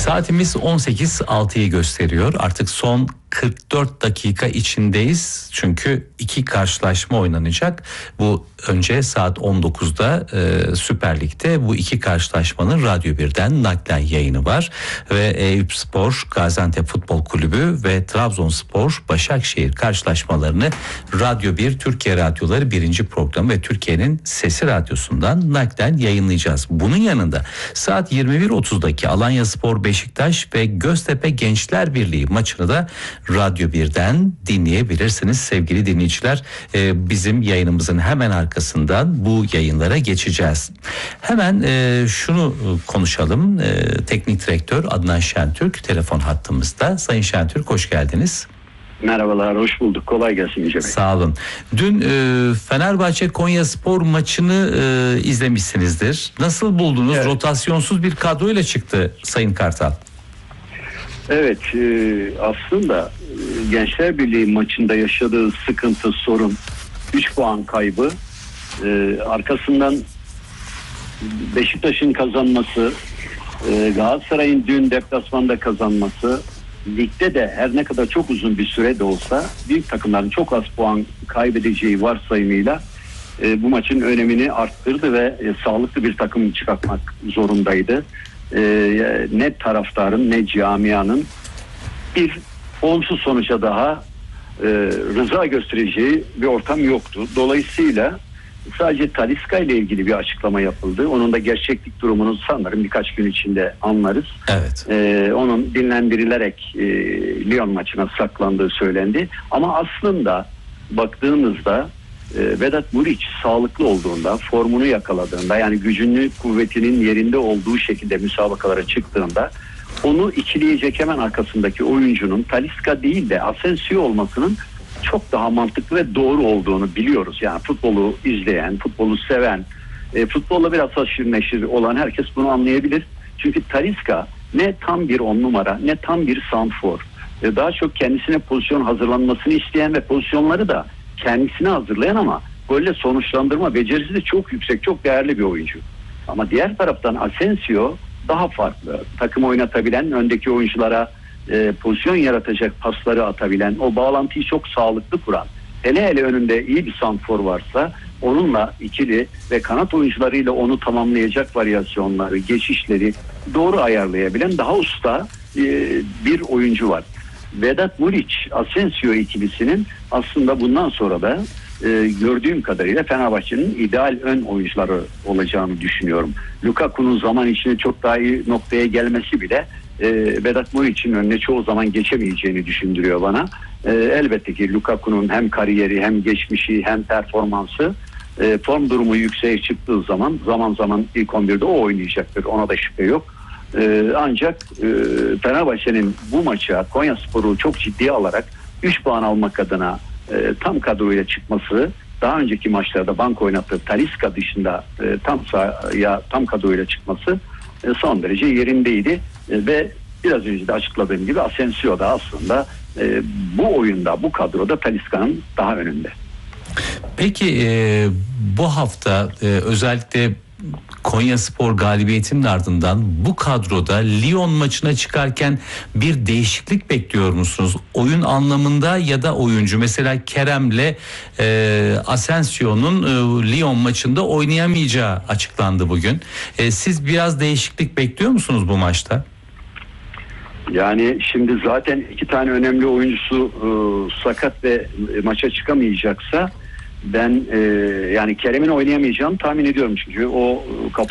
Saatimiz 18.06'yı gösteriyor. Artık son 44 dakika içindeyiz. Çünkü iki karşılaşma oynanacak. Bu önce saat 19'da Süper Lig'de bu iki karşılaşmanın Radyo 1'den naklen yayını var. Ve Eyüpspor, Gaziantep Futbol Kulübü ve Trabzonspor, Başakşehir karşılaşmalarını Radyo 1 Türkiye Radyoları 1. programı ve Türkiye'nin Sesi Radyosu'ndan naklen yayınlayacağız. Bunun yanında saat 21.30'daki Alanyaspor Beşiktaş ve Göztepe Gençler Birliği maçını da Radyo 1'den dinleyebilirsiniz sevgili dinleyiciler. Bizim yayınımızın hemen arkasından bu yayınlara geçeceğiz. Hemen şunu konuşalım. Teknik direktör Adnan Şentürk telefon hattımızda. Sayın Şentürk, hoş geldiniz. Merhabalar, hoş bulduk. Kolay gelsin Yüce Bey. Sağ olun. Dün Fenerbahçe Konyaspor maçını izlemişsinizdir. Nasıl buldunuz? Evet. Rotasyonsuz bir kadroyla çıktı Sayın Kartal. Evet, aslında Gençler Birliği maçında yaşadığı sıkıntı, sorun, 3 puan kaybı, arkasından Beşiktaş'ın kazanması, Galatasaray'ın dün deplasmanda kazanması, ligde de her ne kadar çok uzun bir süre de olsa büyük takımların çok az puan kaybedeceği varsayımıyla bu maçın önemini arttırdı ve sağlıklı bir takım çıkartmak zorundaydı. Ne taraftarın ne camianın bir olumsuz sonuca daha rıza göstereceği bir ortam yoktu. Dolayısıyla sadece Talisca ile ilgili bir açıklama yapıldı. Onun da gerçeklik durumunu sanırım birkaç gün içinde anlarız. Evet. Onun dinlendirilerek Lyon maçına saklandığı söylendi. Ama aslında baktığımızda Vedat Muriç sağlıklı olduğunda, formunu yakaladığında, yani gücünü, kuvvetinin yerinde olduğu şekilde müsabakalara çıktığında onu ikileyecek hemen arkasındaki oyuncunun Talisca değil de Asensio olmasının çok daha mantıklı ve doğru olduğunu biliyoruz. Yani futbolu izleyen, futbolu seven, futbolla biraz haşır neşir olan herkes bunu anlayabilir. Çünkü Talisca ne tam bir 10 numara ne tam bir santrfor. Daha çok kendisine pozisyon hazırlanmasını isteyen ve pozisyonları da kendisine hazırlayan ama golle sonuçlandırma becerisi de çok yüksek, çok değerli bir oyuncu. Ama diğer taraftan Asensio daha farklı. Takım oynatabilen, öndeki oyunculara pozisyon yaratacak pasları atabilen, o bağlantıyı çok sağlıklı kuran, hele önünde iyi bir santrfor varsa onunla ikili ve kanat oyuncularıyla onu tamamlayacak varyasyonları, geçişleri doğru ayarlayabilen daha usta bir oyuncu var. Vedat Muriç, Asensio ikilisinin aslında bundan sonra da gördüğüm kadarıyla Fenerbahçe'nin ideal ön oyuncuları olacağını düşünüyorum. Lukaku'nun zaman içinde çok daha iyi noktaya gelmesi bile Vedat Muriç'in önüne çoğu zaman geçemeyeceğini düşündürüyor bana. Elbette ki Lukaku'nun hem kariyeri hem geçmişi hem performansı form durumu yükseğe çıktığı zaman zaman ilk 11'de o oynayacaktır. Ona da şüphe yok. Ancak Fenerbahçe'nin bu maça Konyaspor'u çok ciddiye alarak 3 puan almak adına tam kadroyla çıkması, daha önceki maçlarda bank oynattığı Talisca dışında tam kadroyla çıkması son derece yerindeydi ve biraz önce de açıkladığım gibi Asensio da aslında bu oyunda, bu kadroda Talisca'nın daha önünde. Peki bu hafta özellikle Konyaspor galibiyetinin ardından bu kadroda Lyon maçına çıkarken bir değişiklik bekliyor musunuz? Oyun anlamında ya da oyuncu, mesela Kerem'le Asensio'nun Lyon maçında oynayamayacağı açıklandı bugün. Siz biraz değişiklik bekliyor musunuz bu maçta? Yani şimdi zaten 2 tane önemli oyuncusu sakat ve maça çıkamayacaksa ben yani Kerem'in oynayamayacağını tahmin ediyorum, çünkü o